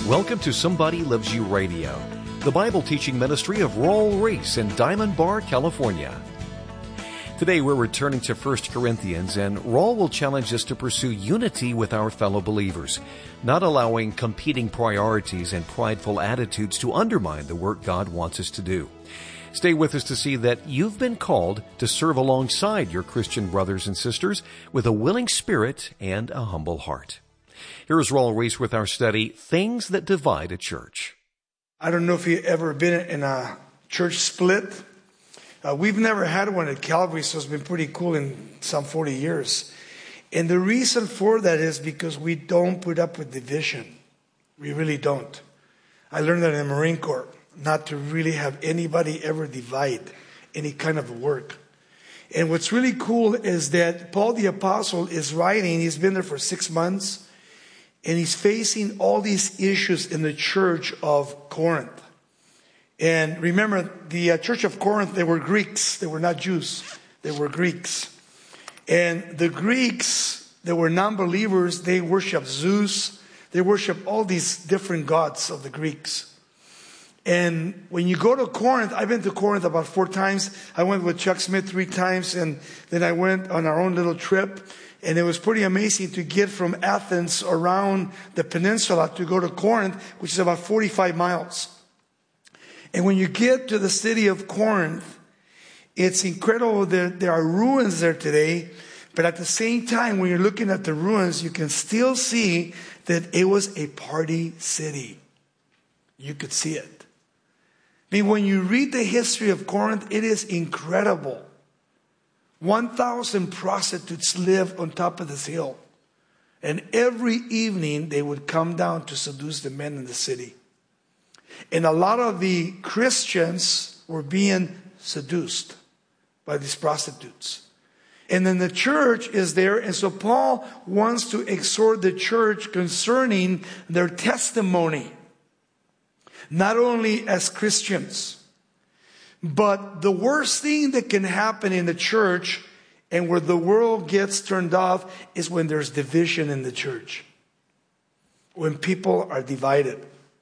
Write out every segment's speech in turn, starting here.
Welcome to Somebody Loves You Radio, the Bible teaching ministry of Raul Ries in Diamond Bar, California. Today we're returning to 1 Corinthians, and Raul will challenge us to pursue unity with our fellow believers, not allowing competing priorities and prideful attitudes to undermine the work God wants us to do. Stay with us to see that you've been called to serve alongside your Christian brothers and sisters with a willing spirit and a humble heart. Here's Raul Ries with our study, Things That Divide a Church. I don't know if you've ever been in a church split. We've never had one at Calvary, so it's been pretty cool in some 40 years. And the reason for that is because we don't put up with division. We really don't. I learned that in the Marine Corps, not to really have anybody ever divide any kind of work. And what's really cool is that Paul the Apostle is writing. He's been there for 6 months. And he's facing all these issues in the church of Corinth. And remember, the church of Corinth, they were Greeks. They were not Jews. They were Greeks. And the Greeks, they were non-believers. They worship Zeus. They worship all these different gods of the Greeks. And when you go to Corinth, I've been to Corinth about 4 times. I went with Chuck Smith 3 times. And then I went on our own little trip. And it was pretty amazing to get from Athens around the peninsula to go to Corinth, which is about 45 miles. And when you get to the city of Corinth, it's incredible that there are ruins there today. But at the same time, when you're looking at the ruins, you can still see that it was a party city. You could see it. I mean, when you read the history of Corinth, it is incredible. 1,000 prostitutes lived on top of this hill. And every evening they would come down to seduce the men in the city. And a lot of the Christians were being seduced by these prostitutes. And then the church is there. And so Paul wants to exhort the church concerning their testimony. Not only as Christians, but the worst thing that can happen in the church and where the world gets turned off is when there's division in the church. When people are divided.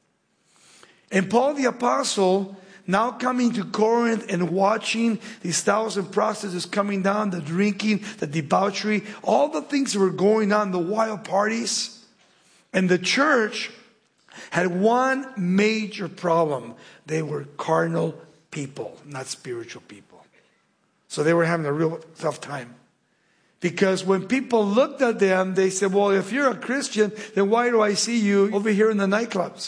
And Paul the Apostle, now coming to Corinth and watching these 1,000 prostitutes coming down, the drinking, the debauchery, all the things that were going on, the wild parties. And the church had one major problem. They were carnal people, not spiritual people. So they were having a real tough time. Because when people looked at them, they said, well, if you're a Christian, then why do I see you over here in the nightclubs?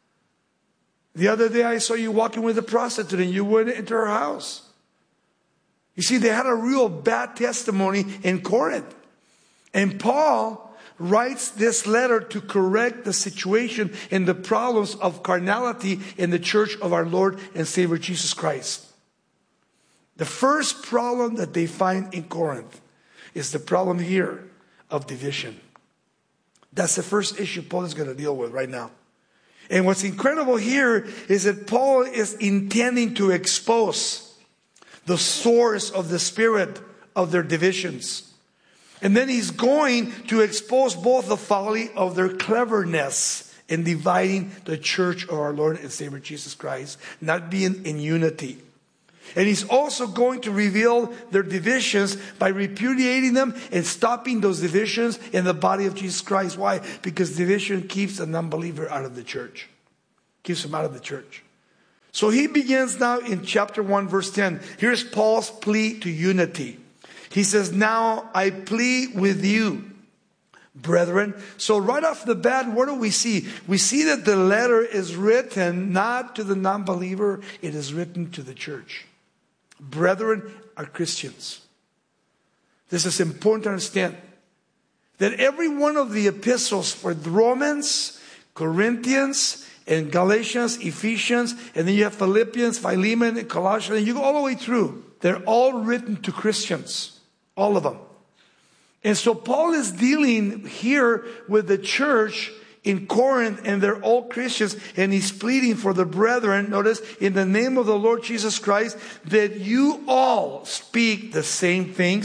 The other day I saw you walking with a prostitute and you went into her house. You see, they had a real bad testimony in Corinth. And Paul writes this letter to correct the situation and the problems of carnality in the church of our Lord and Savior Jesus Christ. The first problem that they find in Corinth is the problem here of division. That's the first issue Paul is going to deal with right now. And what's incredible here is that Paul is intending to expose the source of the spirit of their divisions. And then he's going to expose both the folly of their cleverness in dividing the church of our Lord and Savior Jesus Christ, not being in unity. And he's also going to reveal their divisions by repudiating them and stopping those divisions in the body of Jesus Christ. Why? Because division keeps an unbeliever out of the church. Keeps him out of the church. So he begins now in chapter 1, verse 10. Here's Paul's plea to unity. He says, now I plead with you, brethren. So right off the bat, what do we see? We see that the letter is written not to the non-believer. It is written to the church. Brethren are Christians. This is important to understand. That every one of the epistles for Romans, Corinthians, and Galatians, Ephesians, and then you have Philippians, Philemon, and Colossians, and you go all the way through. They're all written to Christians. All of them. And so Paul is dealing here with the church in Corinth, and they're all Christians, and he's pleading for the brethren, notice, in the name of the Lord Jesus Christ, that you all speak the same things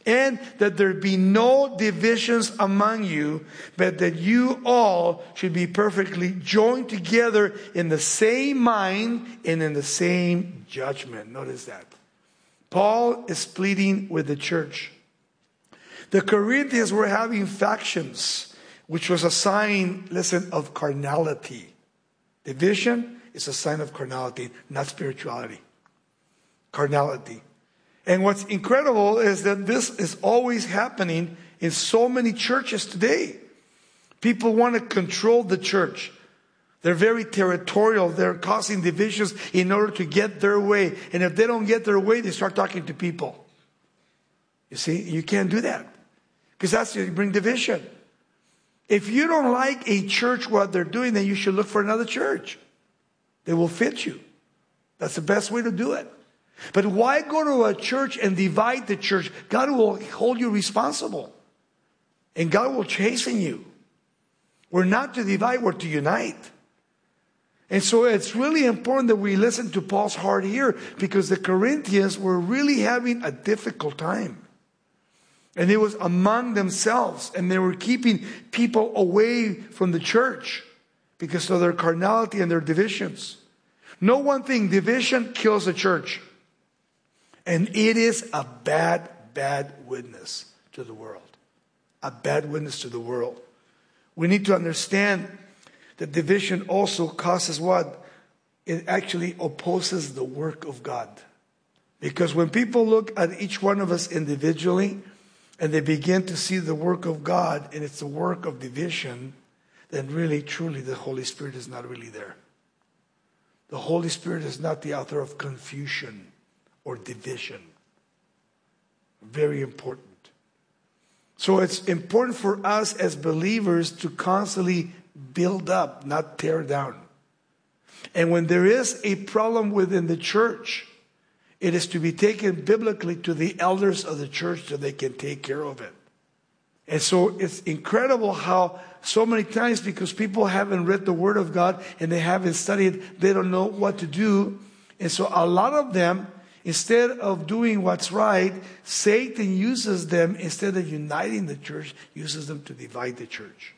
And that there be no divisions among you, but that you all should be perfectly joined together in the same mind and in the same judgment. Notice that. Paul is pleading with the church. The Corinthians were having factions, which was a sign, listen, of carnality. Division is a sign of carnality, not spirituality. Carnality. And what's incredible is that this is always happening in so many churches today. People want to control the church. They're very territorial. They're causing divisions in order to get their way. And if they don't get their way, they start talking to people. You see, you can't do that. Because that's going to bring division. If you don't like a church, what they're doing, then you should look for another church. They will fit you. That's the best way to do it. But why go to a church and divide the church? God will hold you responsible. And God will chasten you. We're not to divide, we're to unite. And so it's really important that we listen to Paul's heart here, because the Corinthians were really having a difficult time. And it was among themselves, and they were keeping people away from the church because of their carnality and their divisions. Know one thing, division kills the church. And it is a bad witness to the world. A bad witness to the world. We need to understand that division also causes what? It actually opposes the work of God. Because when people look at each one of us individually, and they begin to see the work of God, and it's the work of division, then really, truly, the Holy Spirit is not really there. The Holy Spirit is not the author of confusion or division. Very important. So it's important for us as believers to constantly build up, not tear down. And when there is a problem within the church, it is to be taken biblically to the elders of the church so they can take care of it. And so it's incredible how so many times, because people haven't read the Word of God and they haven't studied, they don't know what to do. And so a lot of them, instead of doing what's right, Satan uses them, instead of uniting the church, uses them to divide the church.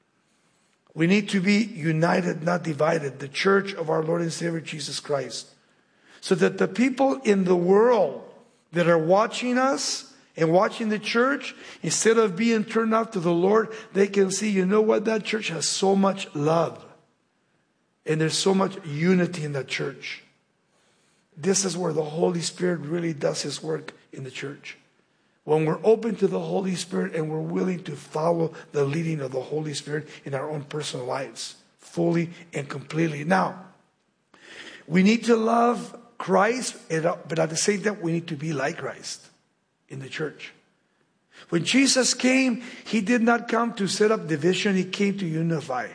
We need to be united, not divided. The church of our Lord and Savior Jesus Christ. So that the people in the world that are watching us and watching the church, instead of being turned out to the Lord, they can see, you know what, that church has so much love. And there's so much unity in that church. This is where the Holy Spirit really does His work in the church. When we're open to the Holy Spirit and we're willing to follow the leading of the Holy Spirit in our own personal lives, fully and completely. Now, we need to love Christ, but at the same time, we need to be like Christ in the church. When Jesus came, He did not come to set up division. He came to unify.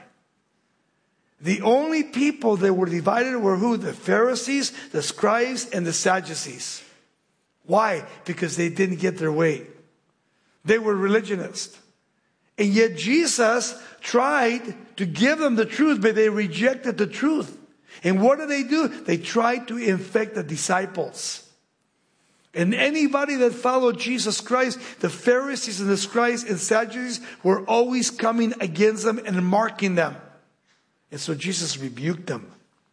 The only people that were divided were who? The Pharisees, the scribes, and the Sadducees. Why? Because they didn't get their way. They were religionists. And yet Jesus tried to give them the truth, but they rejected the truth. And what do? They tried to infect the disciples. And anybody that followed Jesus Christ, the Pharisees and the scribes and Sadducees were always coming against them and marking them. And so Jesus rebuked them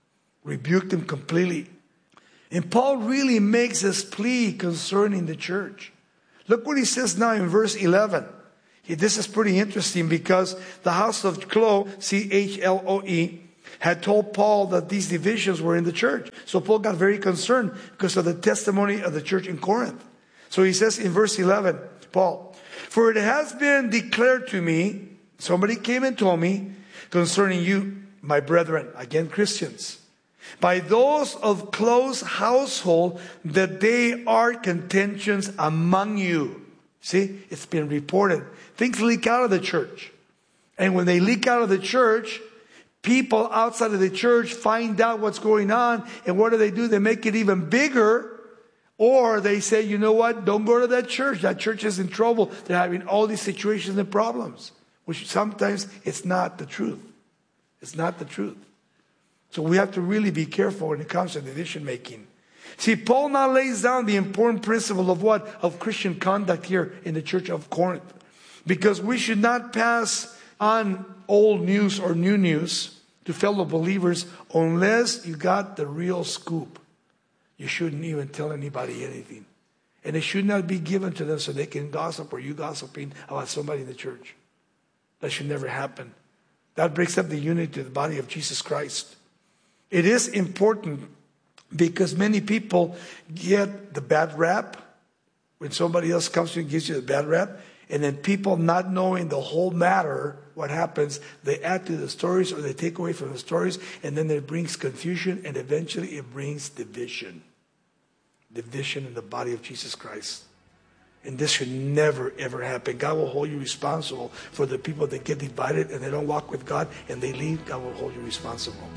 completely. And Paul really makes this plea concerning the church. Look what he says now in verse 11. This is pretty interesting, because the house of Chloe, C-H-L-O-E, had told Paul that these divisions were in the church. So Paul got very concerned because of the testimony of the church in Corinth. So he says in verse 11, Paul, "For it has been declared to me," somebody came and told me, "concerning you, my brethren," again Christians, "by those of close household, that they are contentions among you." See, it's been reported. Things leak out of the church. And when they leak out of the church, people outside of the church find out what's going on. And what do? They make it even bigger. Or they say, you know what? Don't go to that church. That church is in trouble. They're having all these situations and problems. Which sometimes it's not the truth. It's not the truth. So we have to really be careful when it comes to decision making. See, Paul now lays down the important principle of what? Of Christian conduct here in the church of Corinth. Because we should not pass on old news or new news to fellow believers unless you got the real scoop. You shouldn't even tell anybody anything. And it should not be given to them so they can gossip or you gossiping about somebody in the church. That should never happen. That breaks up the unity of the body of Jesus Christ. It is important because many people get the bad rap. When somebody else comes to you and gives you the bad rap, and then people not knowing the whole matter, what happens, they add to the stories or they take away from the stories, and then it brings confusion, and eventually it brings division. Division in the body of Jesus Christ. And this should never, ever happen. God will hold you responsible for the people that get divided and they don't walk with God and they leave. God will hold you responsible.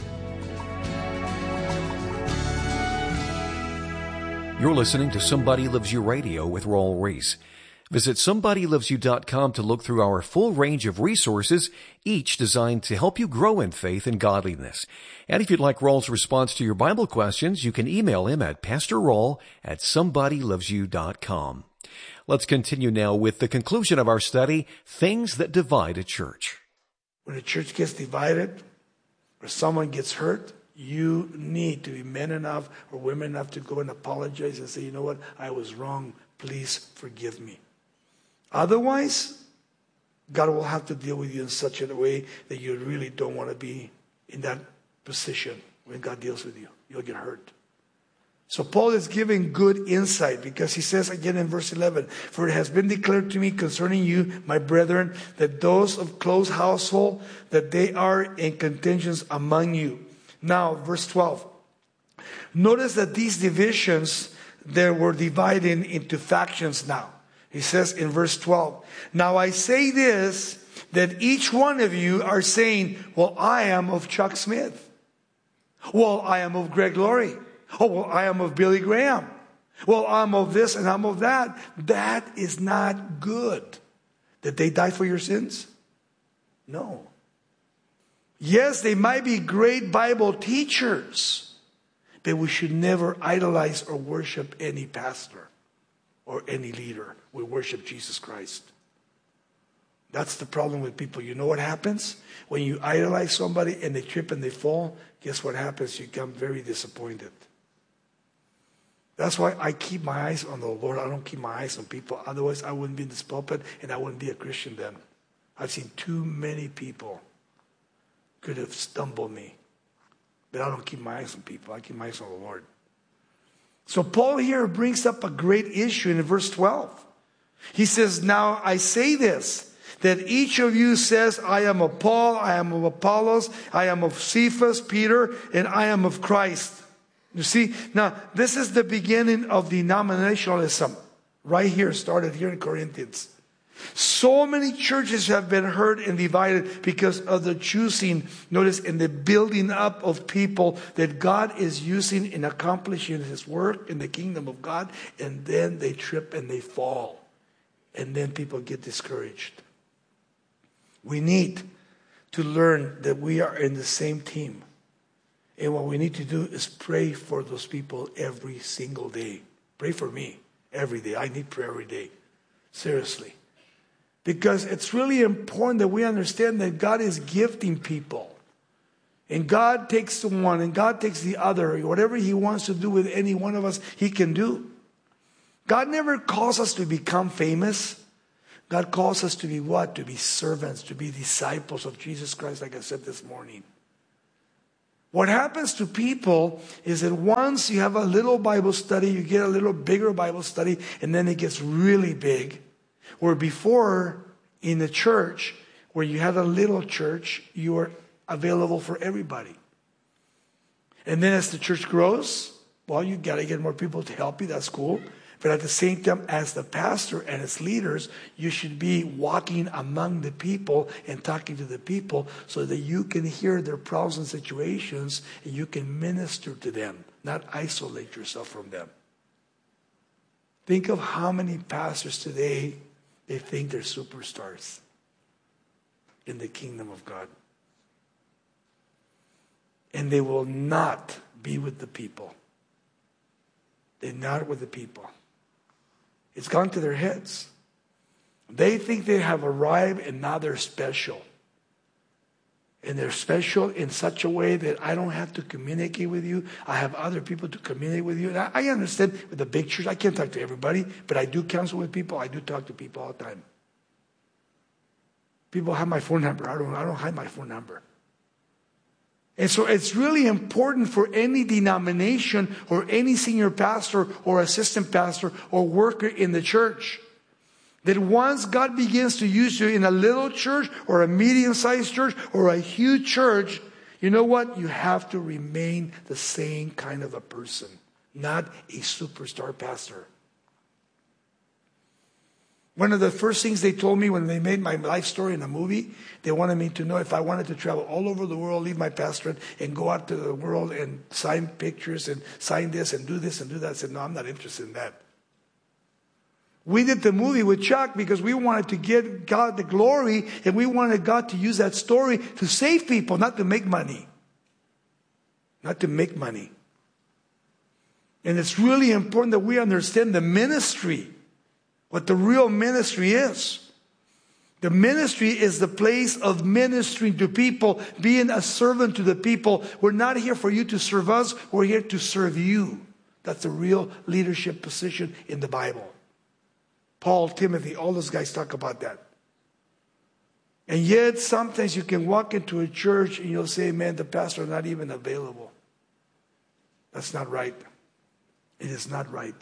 You're listening to Somebody Loves You Radio with Raul Ries. Visit SomebodyLovesYou.com to look through our full range of resources, each designed to help you grow in faith and godliness. And if you'd like Raul's response to your Bible questions, you can email him at PastorRaul@SomebodyLovesYou.com. Let's continue now with the conclusion of our study, Things That Divide a Church. When a church gets divided or someone gets hurt, you need to be men enough or women enough to go and apologize and say, you know what, I was wrong. Please forgive me. Otherwise, God will have to deal with you in such a way that you really don't want to be in that position when God deals with you. You'll get hurt. So Paul is giving good insight because he says again in verse 11, for it has been declared to me concerning you, my brethren, that those of close household, that they are in contentions among you. Now, verse 12. Notice that these divisions, they were divided into factions now. He says in verse 12, now I say this, that each one of you are saying, well, I am of Chuck Smith. Well, I am of Greg Laurie. Oh, well, I am of Billy Graham. Well, I'm of this and I'm of that. That is not good. Did they die for your sins? No. Yes, they might be great Bible teachers, but we should never idolize or worship any pastor or any leader. We worship Jesus Christ. That's the problem with people. You know what happens? When you idolize somebody and they trip and they fall, guess what happens? You become very disappointed. That's why I keep my eyes on the Lord. I don't keep my eyes on people. Otherwise, I wouldn't be in this pulpit and I wouldn't be a Christian then. I've seen too many people could have stumbled me. But I don't keep my eyes on people. I keep my eyes on the Lord. So Paul here brings up a great issue in verse 12. He says, now I say this, that each of you says, I am of Paul, I am of Apollos, I am of Cephas, Peter, and I am of Christ. You see, now this is the beginning of denominationalism. Right here, started here in Corinthians. So many churches have been hurt and divided because of the choosing, notice, in the building up of people that God is using in accomplishing His work in the kingdom of God, and then they trip and they fall. And then people get discouraged. We need to learn that we are in the same team. And what we need to do is pray for those people every single day. Pray for me every day. I need prayer every day. Seriously. Because it's really important that we understand that God is gifting people. And God takes the one and God takes the other. Whatever He wants to do with any one of us, He can do. God never calls us to become famous. God calls us to be what? To be servants, to be disciples of Jesus Christ, like I said this morning. What happens to people is that once you have a little Bible study, you get a little bigger Bible study, and then it gets really big. Where before, in the church, where you had a little church, you were available for everybody. And then as the church grows, well, you got to get more people to help you. That's cool. But at the same time, as the pastor and its leaders, you should be walking among the people and talking to the people so that you can hear their problems and situations and you can minister to them, not isolate yourself from them. Think of how many pastors today, they think they're superstars in the kingdom of God. And they will not be with the people. They're not with the people. It's gone to their heads. They think they have arrived and now they're special. And they're special in such a way that I don't have to communicate with you. I have other people to communicate with you. And I understand with the big church, I can't talk to everybody, but I do counsel with people. I do talk to people all the time. People have my phone number. I don't hide my phone number. And so it's really important for any denomination or any senior pastor or assistant pastor or worker in the church that once God begins to use you in a little church or a medium-sized church or a huge church, you know what? You have to remain the same kind of a person, not a superstar pastor. One of the first things they told me when they made my life story in a movie, they wanted me to know if I wanted to travel all over the world, leave my pastorate, and go out to the world and sign pictures and sign this and do this and do that. I said, no, I'm not interested in that. We did the movie with Chuck because we wanted to give God the glory, and we wanted God to use that story to save people, not to make money. Not to make money. And it's really important that we understand the ministry, what the real ministry is. The ministry is the place of ministering to people, being a servant to the people. We're not here for you to serve us, we're here to serve you. That's the real leadership position in the Bible. Paul, Timothy, all those guys talk about that. And yet sometimes you can walk into a church and you'll say, man, the pastor is not even available. That's not right. It is not right.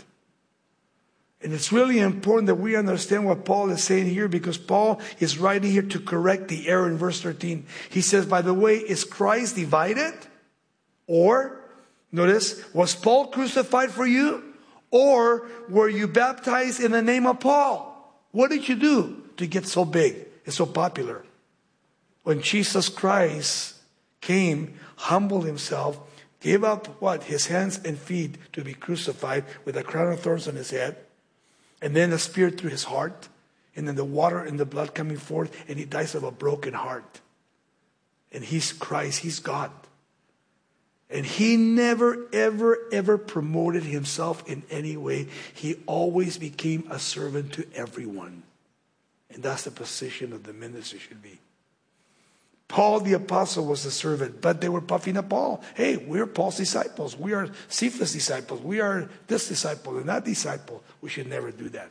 And it's really important that we understand what Paul is saying here, because Paul is writing here to correct the error in verse 13. He says, by the way, is Christ divided? Or, notice, was Paul crucified for you? Or were you baptized in the name of Paul? What did you do to get so big and so popular? When Jesus Christ came, humbled himself, gave up what? His hands and feet to be crucified with a crown of thorns on his head, and then a spear through his heart, and then the water and the blood coming forth, and he dies of a broken heart. And he's Christ, he's God. And he never, ever, ever promoted himself in any way. He always became a servant to everyone. And that's the position of the ministry should be. Paul the apostle was a servant, but they were puffing up Paul. Hey, we're Paul's disciples. We are Cephas' disciples. We are this disciple and that disciple. We should never do that.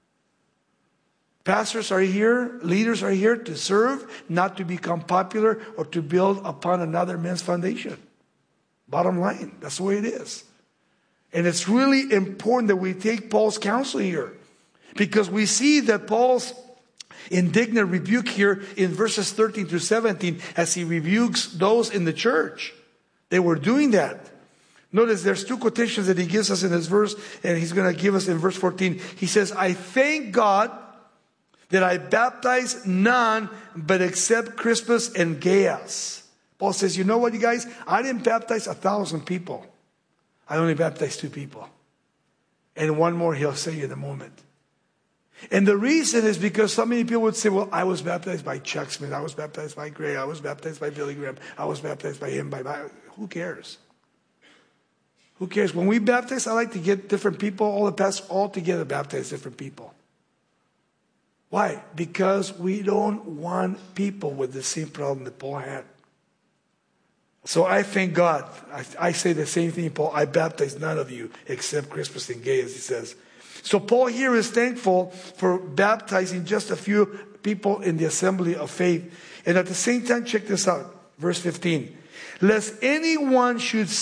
Pastors are here, leaders are here to serve, not to become popular or to build upon another man's foundation. Bottom line, that's the way it is. And it's really important that we take Paul's counsel here, because we see that Paul's indignant rebuke here in verses 13 through 17 as he rebukes those in the church. They were doing that. Notice there's two quotations that he gives us in this verse, and he's going to give us in verse 14. He says, I thank God that I baptized none but except Crispus and Gaius. Paul says, you know what, you guys? I didn't baptize 1,000 people. I only baptized 2 people. And one more he'll say in a moment. And the reason is because so many people would say, well, I was baptized by Chuck Smith. I was baptized by Gray. I was baptized by Billy Graham. I was baptized by him. Who cares? Who cares? When we baptize, I like to get different people, all the pastors all together baptize different people. Why? Because we don't want people with the same problem that Paul had. So I thank God. I say the same thing, Paul. I baptize none of you except Crispus and Gaius, he says. So Paul here is thankful for baptizing just a few people in the assembly of faith. And at the same time, check this out. Verse 15. Lest anyone should